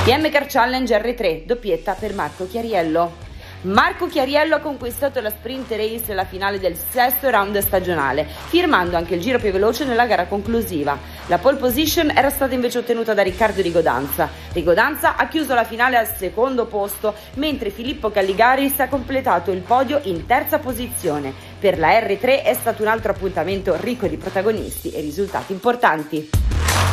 KTM Car Challenge R3, doppietta per Marco Chiariello. Marco Chiariello ha conquistato la sprint race e la finale del sesto round stagionale, firmando anche il giro più veloce nella gara conclusiva. La pole position era stata invece ottenuta da Riccardo Rigodanza. Rigodanza ha chiuso la finale al secondo posto, mentre Filippo Calligaris ha completato il podio in terza posizione. Per la R3 è stato un altro appuntamento ricco di protagonisti e risultati importanti.